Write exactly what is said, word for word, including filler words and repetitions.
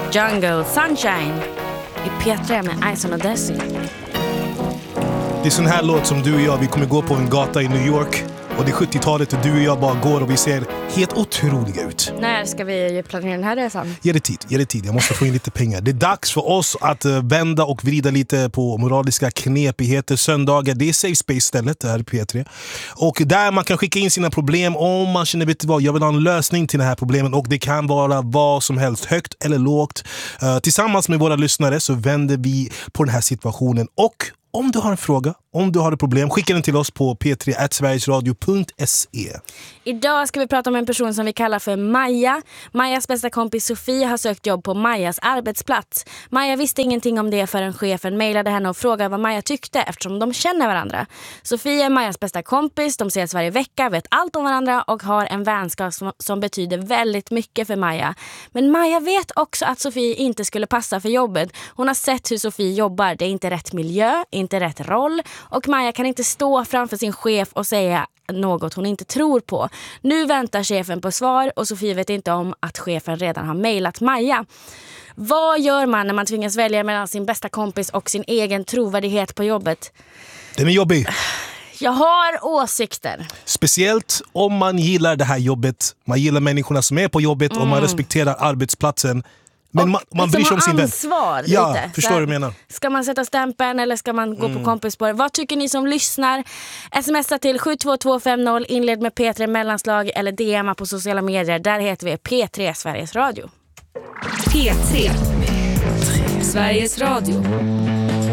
Jungle Sunshine i P tre med Ison och Desi. Det är sån här låt som du och jag, vi kommer gå på en gata i New York och det är sjuttiotalet och du och jag bara går och vi ser helt otroliga ut. När ska vi planera den här resan? Ge det tid, ge det tid. Jag måste få in lite pengar. Det är dags för oss att vända och vrida lite på moraliska knepigheter. Söndagar, det är Safe Space stället, det här är P tre. Och där man kan skicka in sina problem om man känner, vet du vad, jag vill ha en lösning till det här problemen. Och det kan vara vad som helst, högt eller lågt. Uh, tillsammans med våra lyssnare så vänder vi på den här situationen. Och om du har en fråga, om du har ett problem, skicka den till oss på p tre at sverigesradio punkt se. Idag ska vi prata om en person som vi kallar för Maja. Majas bästa kompis Sofie har sökt jobb på Majas arbetsplats. Maja visste ingenting om det förrän chefen mejlade henne och frågade vad Maja tyckte eftersom de känner varandra. Sofie är Majas bästa kompis, de ses varje vecka, vet allt om varandra och har en vänskap som, som betyder väldigt mycket för Maja. Men Maja vet också att Sofie inte skulle passa för jobbet. Hon har sett hur Sofie jobbar, det är inte rätt miljö, inte rätt roll och Maja kan inte stå framför sin chef och säga något hon inte tror på. Nu väntar chefen på svar och Sofie vet inte om att chefen redan har mejlat Maja. Vad gör man när man tvingas välja mellan sin bästa kompis och sin egen trovärdighet på jobbet? Den är jobbig. Jag har åsikter. Speciellt om man gillar det här jobbet. Man gillar människorna som är på jobbet mm. och man respekterar arbetsplatsen. Men och man, man bryr sig om sin vän. Ansvar lite. Ja, förstår du vad jag menar. Ska man sätta stämpeln eller ska man gå mm. på kompisspår? Vad tycker ni som lyssnar? Smsa till sju två två fem noll, inled med P tre mellanslag eller D M på sociala medier. Där heter vi P tre Sveriges Radio. P tre Sveriges Radio.